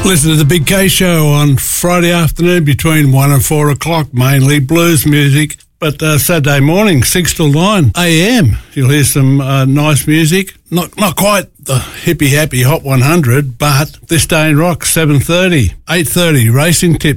Listen to the Big K Show on Friday afternoon between 1 and 4 o'clock, mainly blues music. But Saturday morning, 6 till 9 a.m, you'll hear some nice music. Not quite the hippie happy Hot 100, but This Day in Rock, 7:30, 8:30, Racing Tips.